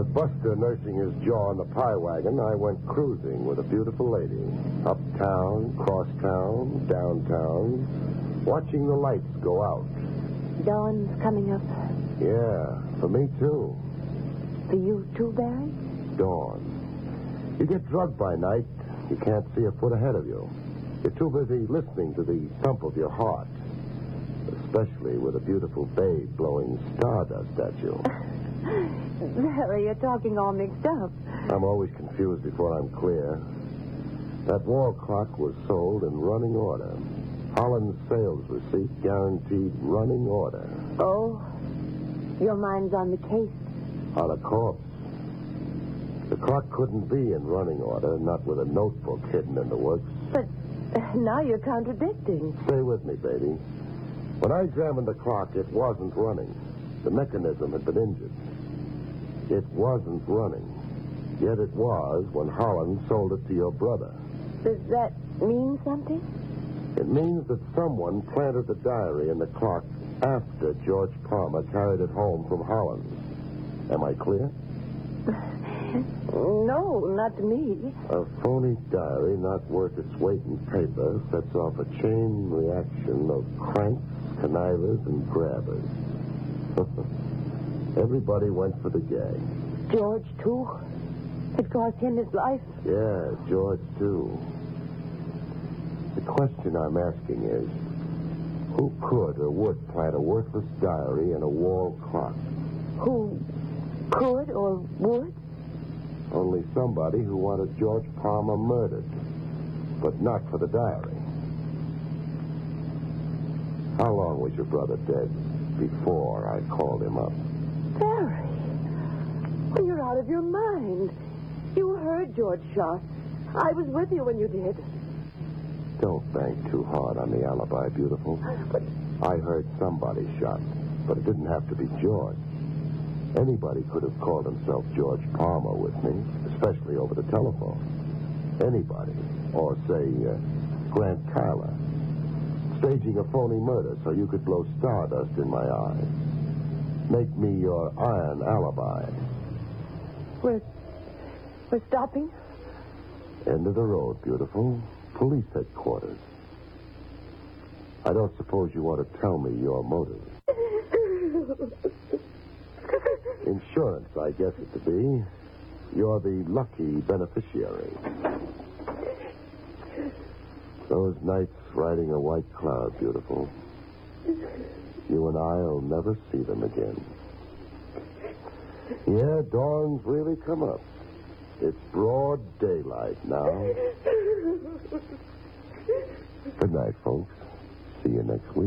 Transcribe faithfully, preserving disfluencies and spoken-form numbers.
With Buster nursing his jaw in the pie wagon, I went cruising with a beautiful lady. Uptown, crosstown, downtown, watching the lights go out. Dawn's coming up. Yeah, for me too. For you too, Barry? Dawn. You get drugged by night, you can't see a foot ahead of you. You're too busy listening to the thump of your heart. Especially with a beautiful babe blowing stardust at you. Barry, you're talking all mixed up. I'm always confused before I'm clear. That wall clock was sold in running order. Holland's sales receipt guaranteed running order. Oh, your mind's on the case. On a corpse. The clock couldn't be in running order, not with a notebook hidden in the works. But uh, now you're contradicting. Stay with me, baby. When I examined the clock, it wasn't running. The mechanism had been injured. It wasn't running. Yet it was when Holland sold it to your brother. Does that mean something? It means that someone planted the diary in the clock after George Palmer carried it home from Holland. Am I clear? No, not to me. A phony diary not worth its weight in paper sets off a chain reaction of cranks, connivers, and grabbers. Everybody went for the gag. George, too? It cost him his life? Yeah, George, too. The question I'm asking is, who could or would plant a worthless diary in a wall clock? Who could or would? Only somebody who wanted George Palmer murdered, but not for the diary. How long was your brother dead before I called him up? Barry, well, you're out of your mind. You heard George shot. I was with you when you did. Don't bank too hard on the alibi, beautiful. But I heard somebody shot, but it didn't have to be George. Anybody could have called himself George Palmer with me, especially over the telephone. Anybody. Or, say, uh, Grant Kyler. Staging a phony murder so you could blow stardust in my eyes. Make me your iron alibi. we're, we're stopping? End of the road, beautiful. Police headquarters. I don't suppose you want to tell me your motive. Insurance, I guess it to be. You're the lucky beneficiary. Those nights riding a white cloud, beautiful. You and I'll never see them again. Yeah, dawn's really come up. It's broad daylight now. Good night, folks. See you next week.